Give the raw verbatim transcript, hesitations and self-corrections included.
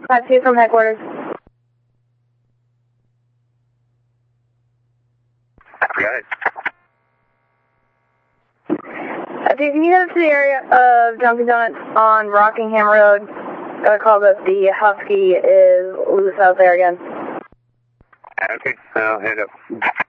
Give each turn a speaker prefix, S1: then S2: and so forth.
S1: five two from headquarters.
S2: Got it.
S1: Uh, can you head up to the area of Dunkin' Donuts on Rockingham Road? Got a call that the Husky is loose out there again.
S2: Okay, I'll head up.